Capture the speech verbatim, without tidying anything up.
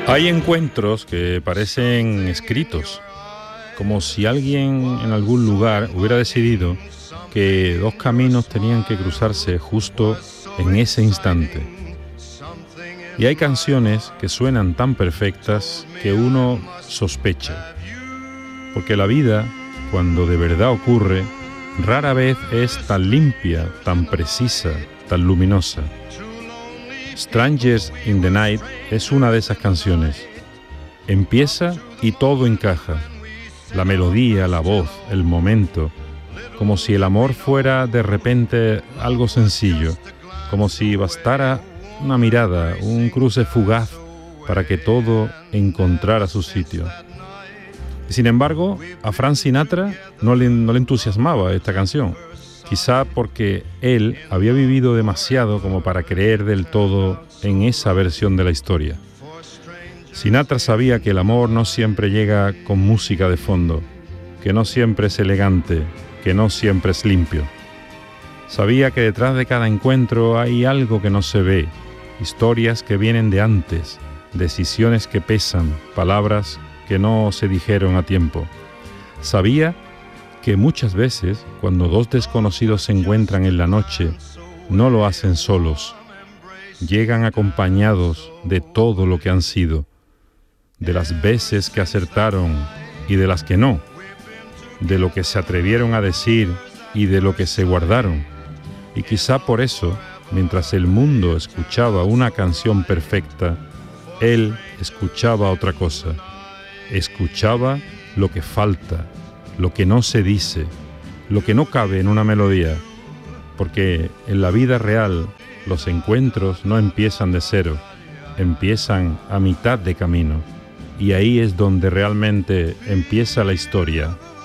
Hay encuentros que parecen escritos, como si alguien en algún lugar hubiera decidido que dos caminos tenían que cruzarse justo en ese instante. Y hay canciones que suenan tan perfectas que uno sospecha, porque la vida, cuando de verdad ocurre, rara vez es tan limpia, tan precisa, tan luminosa. Strangers in the Night es una de esas canciones. Empieza y todo encaja. La melodía, la voz, el momento, como si el amor fuera de repente algo sencillo, como si bastara una mirada, un cruce fugaz para que todo encontrara su sitio. Y sin embargo, a Frank Sinatra no le, no le entusiasmaba esta canción. Quizá porque él había vivido demasiado como para creer del todo en esa versión de la historia. Sinatra sabía que el amor no siempre llega con música de fondo, que no siempre es elegante, que no siempre es limpio. Sabía que detrás de cada encuentro hay algo que no se ve, historias que vienen de antes, decisiones que pesan, palabras que no se dijeron a tiempo. Sabía que muchas veces, cuando dos desconocidos se encuentran en la noche, no lo hacen solos. Llegan acompañados de todo lo que han sido, de las veces que acertaron y de las que no, de lo que se atrevieron a decir y de lo que se guardaron. Y quizá por eso, mientras el mundo escuchaba una canción perfecta, él escuchaba otra cosa. Escuchaba lo que falta, lo que no se dice, lo que no cabe en una melodía, porque en la vida real los encuentros no empiezan de cero, empiezan a mitad de camino, y ahí es donde realmente empieza la historia